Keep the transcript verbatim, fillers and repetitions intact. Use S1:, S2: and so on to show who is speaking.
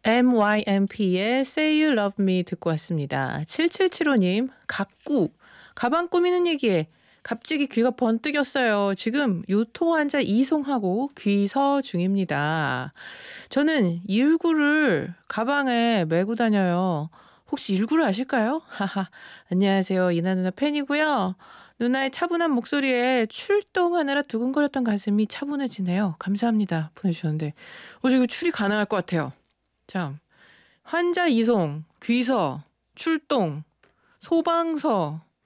S1: 엠와이엠피의 Say You Love Me 듣고 왔습니다. 칠칠칠오님, 가꾸, 가방 꾸미는 얘기에 갑자기 귀가 번뜩였어요. 지금 유통환자 이송하고 귀서 중입니다. 저는 일구를 가방에 메고 다녀요. 혹시 일구를 아실까요? 하하, 안녕하세요. 이나 누나 팬이고요. 누나의 차분한 목소리에 출동하느라 두근거렸던 가슴이 차분해지네요. 감사합니다. 보내주셨는데 어, 이거 출이 가능할 것 같아요. 참, 환자 이송, 귀서, 출동, 소방서,